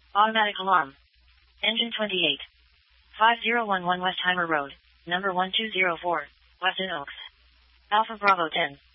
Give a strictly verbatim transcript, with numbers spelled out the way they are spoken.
Automatic alarm. Engine twenty-eight. five zero one one Westheimer Road, number one two zero four, Weston Oaks. Alpha Bravo ten.